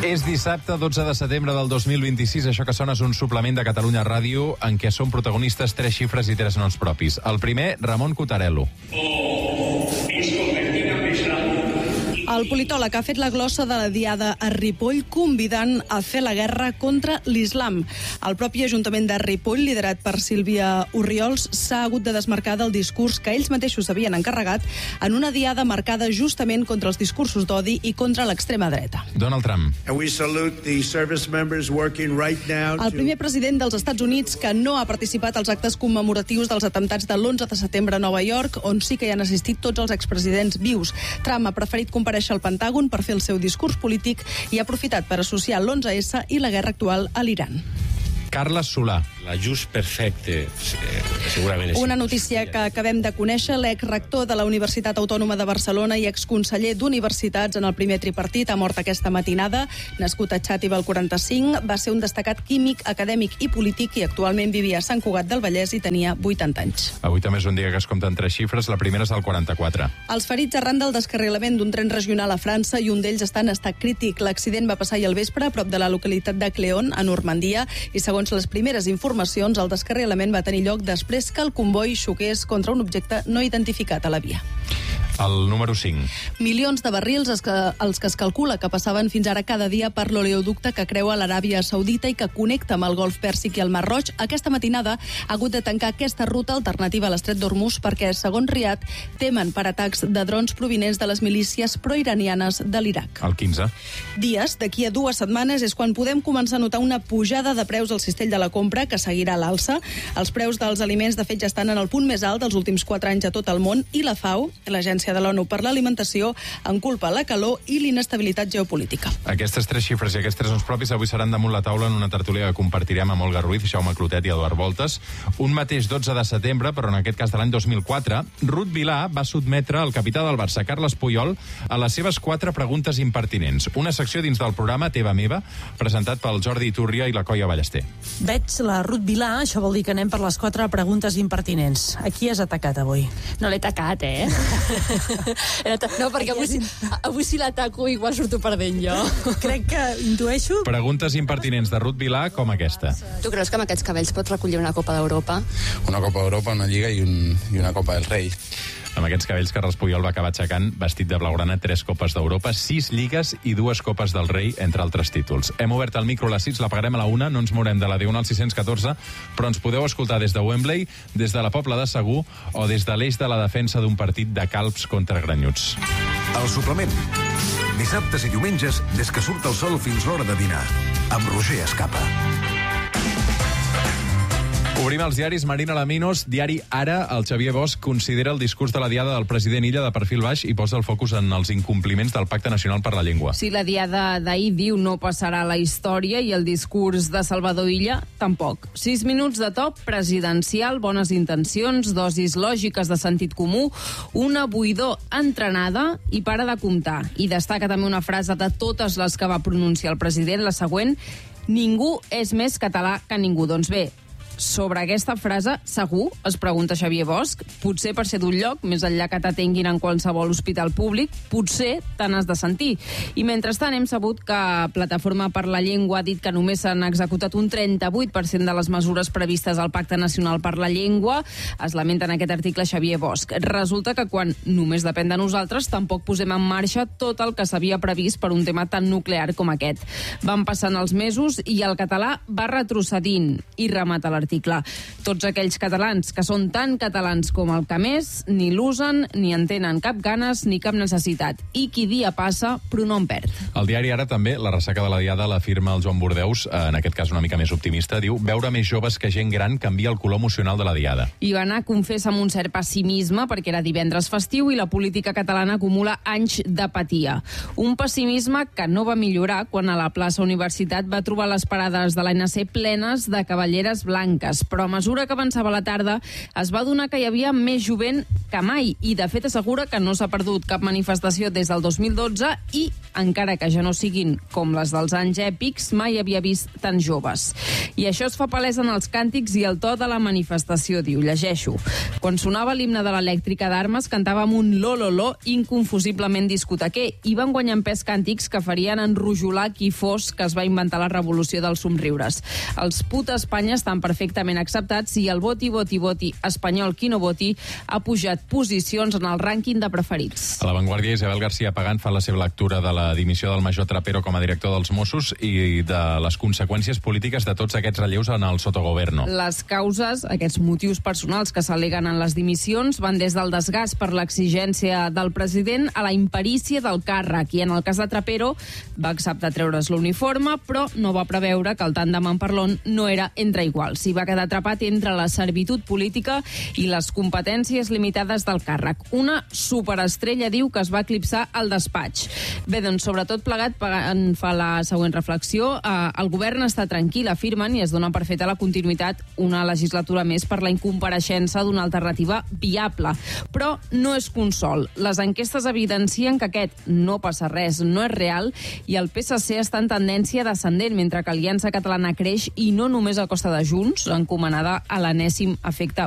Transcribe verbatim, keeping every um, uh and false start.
És dissabte, dotze de setembre del dos mil vint-i-sis. Això que sona és un suplement de Catalunya Ràdio en què són protagonistes tres xifres i tres noms propis. El primer, Ramon Cotarello. El politòleg ha fet la glossa de la diada a Ripoll convidant a fer la guerra contra l'islam. El propi Ajuntament de Ripoll, liderat per Sílvia Orriols, s'ha hagut de desmarcar del discurs que ells mateixos havien encarregat en una diada marcada justament contra els discursos d'odi i contra l'extrema dreta. Donald Trump. El primer president dels Estats Units que no ha participat als actes commemoratius dels atemptats de l'onze de setembre a Nova York, on sí que hi han assistit tots els expresidents vius. Trump ha preferit comparèixer al Pentàgon per fer el seu discurs polític i ha aprofitat per associar l'onze essa i la guerra actual a l'Iran. Carles Solà. L'ajust perfecte, segurament és... Una notícia que acabem de conèixer, l'exrector de la Universitat Autònoma de Barcelona i exconseller d'Universitats en el primer tripartit ha mort aquesta matinada. Nascut a Xàtiva al quaranta-cinc, va ser un destacat químic, acadèmic i polític i actualment vivia a Sant Cugat del Vallès i tenia vuitanta anys. Avui també és un dia que es compten tres xifres, la primera és el quaranta-quatre. Els ferits arran del descarrilament d'un tren regional a França i un d'ells està en estat crític. L'accident va passar ahir al vespre a prop de la localitat de Cléon, a Normandia, i segons les primeres informacions, el descarrilament va tenir lloc després que el comboi xoqués contra un objecte no identificat a la via. El número cinc. Milions de barrils els que, els que es calcula que passaven fins ara cada dia per l'oleoducte que creua l'Aràbia Saudita i que connecta amb el Golf Pèrsic i el Mar Roig. Aquesta matinada ha hagut de tancar aquesta ruta alternativa a l'estret d'Hormuz perquè, segons Riad, temen per atacs de drons provinents de les milícies proiranianes de l'Iraq. El quinze. Dies, d'aquí a dues setmanes, és quan podem començar a notar una pujada de preus al cistell de la compra que seguirà a l'alça. Els preus dels aliments, de fet, ja estan en el punt més alt dels últims quatre anys a tot el món i la FAO, l'Agència de l'ONU per l'Alimentació, en culpa la calor i l'inestabilitat geopolítica. Aquestes tres xifres i aquests tres noms propis avui seran damunt la taula en una tertúlia que compartirem amb Olga Ruiz, Jaume Clotet i Eduard Voltes. Un mateix dotze de setembre, però en aquest cas de l'any dos mil quatre, Ruth Vilà va sotmetre el capità del Barça, Carles Puyol, a les seves quatre preguntes impertinents. Una secció dins del programa Teva Meva, presentat pel Jordi Iturria i la Coia Ballester. Veig la Ruth Vilà, això vol dir que anem per les quatre preguntes impertinents. A qui has atacat avui? No l'he atacat, eh? No, perquè avui, si, avui si l'ataco igual surto perdent jo. Crec que intueixo... Preguntes impertinents de Ruth Vilà com aquesta. Tu creus que amb aquests cabells pots recollir una Copa d'Europa? Una Copa d'Europa, una Lliga i, un, i una Copa del Rei. Amb aquests cabells, Carles Puyol va acabar aixecant, vestit de blaugrana, tres Copes d'Europa, sis Lligues i dues Copes del Rei, entre altres títols. Hem obert el micro a les sis, l'apagarem a la una, no ens mourem de la D un al sis-cents catorze, però ens podeu escoltar des de Wembley, des de la Pobla de Segur o des de l'eix de la defensa d'un partit de calbs contra granyuts. El suplement. Dissabtes i diumenges, des que surt el sol fins l'hora de dinar. Amb Roger Escapa. Obrim els diaris. Marina Laminos, diari Ara. El Xavier Bosch considera el discurs de la diada del president Illa de perfil baix i posa el focus en els incompliments del Pacte Nacional per la Llengua. Si la diada d'ahir diu no passarà a la història i el discurs de Salvador Illa, tampoc. Sis minuts de top presidencial, bones intencions, dosis lògiques de sentit comú, una buidor entrenada i para de comptar. I destaca també una frase de totes les que va pronunciar el president, la següent: ningú és més català que ningú. Doncs bé, sobre aquesta frase, segur, es pregunta Xavier Bosch, potser per ser d'un lloc, més enllà que t'atenguin en qualsevol hospital públic, potser te n'has de sentir. I mentrestant hem sabut que Plataforma per la Llengua ha dit que només s'han executat un trenta-vuit per cent de les mesures previstes al Pacte Nacional per la Llengua. Es lamenta en aquest article Xavier Bosch. Resulta que quan només depèn de nosaltres, tampoc posem en marxa tot el que s'havia previst per un tema tan nuclear com aquest. Van passant els mesos i el català va retrocedint, i remata l'article. Tots aquells catalans que són tan catalans com el que més, ni l'usen, ni en tenen cap ganes ni cap necessitat. I qui dia passa, pronom perd. El diari Ara també, la ressaca de la diada la firma el Joan Bordeus, en aquest cas una mica més optimista, diu: veure més joves que gent gran canvia el color emocional de la diada. I va anar, confessa, amb un cert pessimisme perquè era divendres festiu i la política catalana acumula anys d'apatia. Un pessimisme que no va millorar quan a la plaça Universitat va trobar les parades de l'A N C plenes de cavalleres blanques. Però a mesura que avançava la tarda es va adonar que hi havia més jovent que mai i de fet assegura que no s'ha perdut cap manifestació des del dos mil dotze i encara que ja no siguin com les dels anys èpics, mai havia vist tan joves. I això es fa palès en els càntics i el to de la manifestació, diu, llegeixo. Quan sonava l'himne de l'elèctrica d'armes, cantàvem un lo-lo-lo inconfusiblement discotequer i van guanyant pes càntics que farien enrojolar qui fos que es va inventar la revolució dels somriures. Els Puta Espanya estan perfectament acceptats i el voti, voti, voti espanyol qui no voti ha pujat posicions en el rànquing de preferits. A La Vanguardia, Isabel García Pagán fa la seva lectura de la dimissió del major Trapero com a director dels Mossos i de les conseqüències polítiques de tots aquests relleus en el sotogoverno. Les causes, aquests motius personals que s'al·leguen en les dimissions, van des del desgast per l'exigència del president a la imperícia del càrrec. I en el cas de Trapero va acceptar treure's l'uniforme, però no va preveure que el tàndem en Parlon no era entre iguals. I va quedar atrapat entre la servitud política i les competències limitades del càrrec. Una superestrella diu que es va eclipsar al despatx. Bé, doncs, sobretot plegat, en fa la següent reflexió. Eh, el govern està tranquil, afirmen, i es dona per feta la continuïtat una legislatura més per la incompareixença d'una alternativa viable. Però no és consol. Les enquestes evidencien que aquest no passa res, no és real, i el P S C està en tendència descendent, mentre que Aliança Catalana creix, i no només a costa de Junts, encomanada a l'enèsim efecte